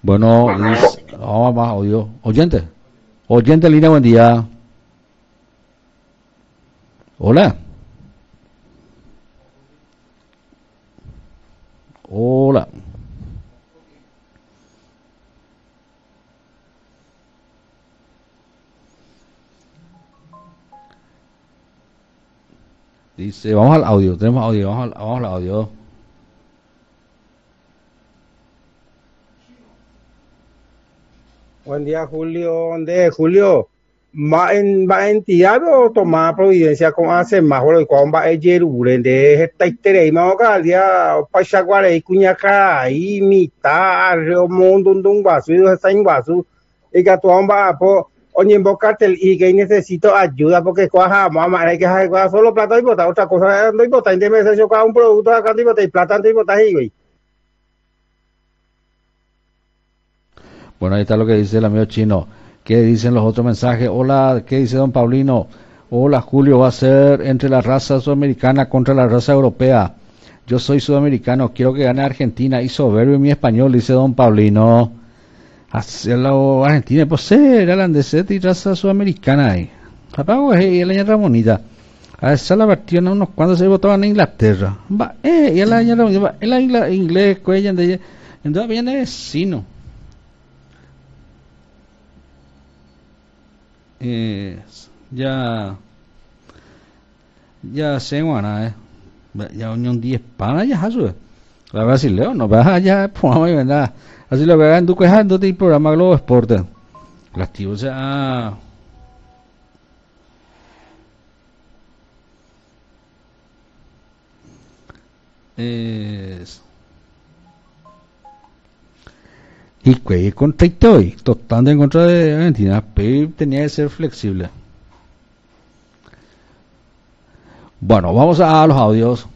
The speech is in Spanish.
Bueno, vamos más audio. Oyente. Oyente, línea, buen día. Hola. Hola. Dice, vamos al audio. Tenemos audio. Vamos al audio. Buen día, Julio. ¿Dónde, Julio? Va en tiado tomar providencia con hace más o lo cual va a yerure de esta historia y más acá día pachaguare y cuñaca y mitad arreo mundo un vaso y dos en vaso y que tu va po oye invocarte y que necesito ayuda porque cuaja mamá hay que hacer solo plata y botar otra cosa no y botar en vez de un producto acá y botar plata y botar y güey. Bueno, ahí está lo que dice el amigo chino. ¿Qué dicen los otros mensajes? Hola, ¿qué dice don Paulino? Hola, Julio, va a ser entre la raza sudamericana contra la raza europea. Yo soy sudamericano, quiero que gane Argentina. Y soberbio mi español, dice don Paulino. Hacerlo Argentina, pues ser holandesa y raza sudamericana ahí. Apago es la ña bonita. A esa la partió unos cuantos se votaban en Inglaterra. Va, y la ña bonita, el inglés, cuellan de ella. Entonces viene vecino. Ya sé guana ya unión 10 pana ya hasu la brasileño no va ya pues verdad así lo que hagan tú quejando del programa Globo Esporte las tíos es y que contra hoy totalmente en contra de Argentina pero tenía que ser flexible. Bueno, vamos a los audios.